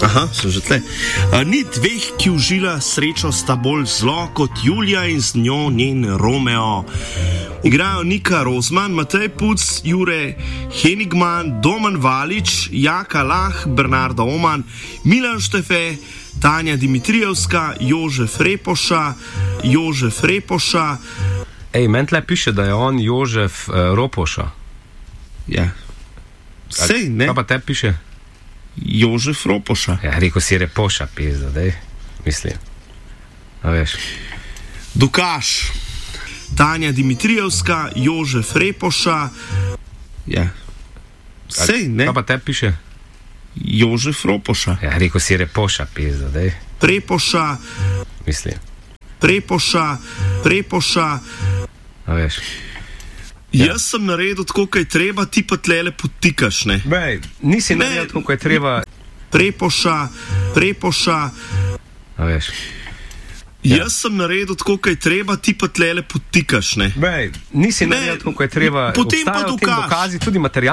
Aha, so že tle. Ni dveh, ki užila srečo, sta bolj zlo kot Julija in z njo njen Romeo. Igrajo Nika Rozman, Matej Puc, Jure Henigman, Domen Valič, Jaka Lah, Bernarda Oman, Milan Štefe, Tanja Dimitrijevska, Jožef Repoša. Ej, meni tle piše, da je on Jožef Ropoša. Ja. Sej, ne? Kaj pa te piše? Jožef Ropoša. Ja, rekel si Repoša, pizda, dej. Mislim. A veš. Dokaž. Tanja Dimitrijevska, Jožef Repoša. Ja. Sej, ne? Kaj pa te piše? Jožef Ropoša. Ja, rekel si Repoša, pizda, dej. Prepoša. Mislim. Prepoša. A veš. Ja. Jaz sem naredil tako, kaj treba, ti pa tlele potikaš, ne? Bej, nisi naredil tako, kaj treba. Prepoša. A veš. Ja. Jaz sem naredil tako, kaj treba, ti pa tlele potikaš, ne? Bej, nisi naredil tako, kaj treba. Potem pa dokazi, tudi material.